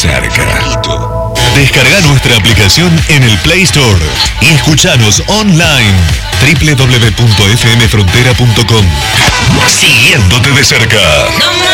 cerca. Descarga nuestra aplicación en el Play Store y escuchanos online. www.fmfrontera.com. Siguiéndote de cerca.